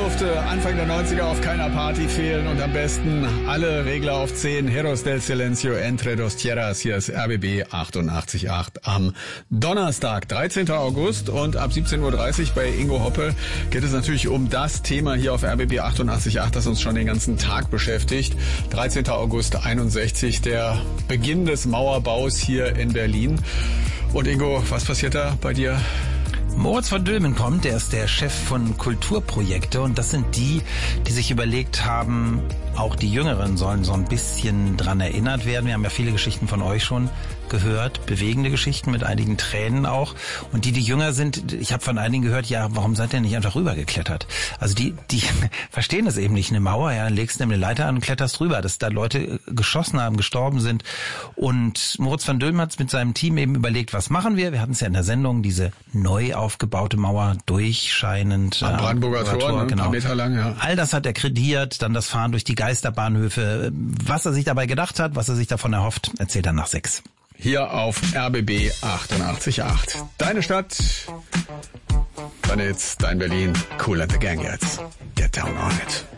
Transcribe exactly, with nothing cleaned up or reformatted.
durfte Anfang der neunziger auf keiner Party fehlen und am besten alle Regler auf zehn. Heros del Silencio entre dos tierras. Hier ist R B B achtundachtzig Komma acht am Donnerstag, dreizehnten August, und ab siebzehn Uhr dreißig bei Ingo Hoppe geht es natürlich um das Thema hier auf R B B achtundachtzig Komma acht, das uns schon den ganzen Tag beschäftigt. dreizehnten August einundsechzig, der Beginn des Mauerbaus hier in Berlin. Und Ingo, was passiert da bei dir? Moritz von Dülmen kommt, der ist der Chef von Kulturprojekte, und das sind die, die sich überlegt haben, auch die Jüngeren sollen so ein bisschen dran erinnert werden. Wir haben ja viele Geschichten von euch schon gehört, bewegende Geschichten mit einigen Tränen auch. Und die, die jünger sind, ich habe von einigen gehört, ja, warum seid ihr nicht einfach rübergeklettert? Also die, die verstehen das eben nicht. Eine Mauer, ja, dann legst du eine Leiter an und kletterst rüber, dass da Leute geschossen haben, gestorben sind. Und Moritz von Dülmen hat mit seinem Team eben überlegt, was machen wir? Wir hatten es ja in der Sendung, diese neu aufgebaute Mauer, durchscheinend. Am Brandenburger Tor, Tor, ne, genau. Ein paar Meter lang, ja. All das hat er krediert, dann das Fahren durch die Geisterbahnhöfe. Was er sich dabei gedacht hat, was er sich davon erhofft, erzählt er nach sechs. Hier auf R B B achtundachtzig Komma acht. Deine Stadt, deine Hits, dein Berlin. Cool and the Gang jetzt. Get down on it.